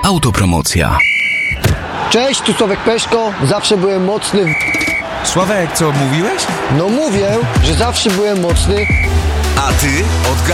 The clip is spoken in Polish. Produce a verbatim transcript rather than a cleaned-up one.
Autopromocja. Cześć, tu Sławek Peszko. Zawsze byłem mocny w... Sławek, co mówiłeś? No mówię, że zawsze byłem mocny. A ty od